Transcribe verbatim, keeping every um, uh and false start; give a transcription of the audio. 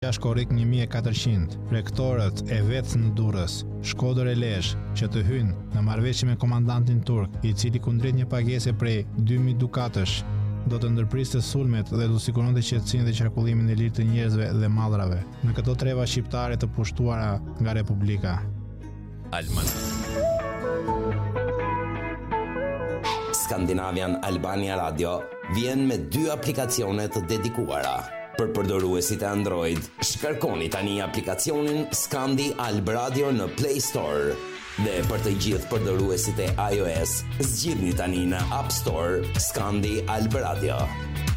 Korrik një mijë e katërqind, rektorët e vetë në Durrës, Shkodër e Lesh, që të hynë në marrëveshje me komandantin turk, i cili kundrejt një pagese prej dy mijë dukatësh, do të ndërpriste sulmet dhe do siguronte qetësinë dhe qarkullimin e lirë të njerëzve dhe mallrave në këto treva shqiptare të pushtuara nga Republika. Alman. Skandinavian Albania Radio vjen me dy aplikacione të dedikuara. Për përdoruesit e Android, shkarkoni tani aplikacionin Skandi Alb Radio në Play Store. Dhe për të gjithë përdoruesit e iOS, zgjidhni tani në App Store Skandi Alb Radio.